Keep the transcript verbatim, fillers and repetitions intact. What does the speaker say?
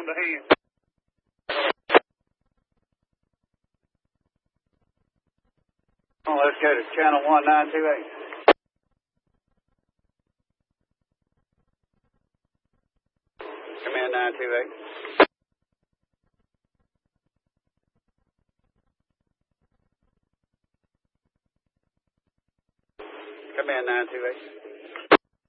on the hand. Oh, let's go to channel one nine two eight. Come in nine two eight. Come in nine two eight.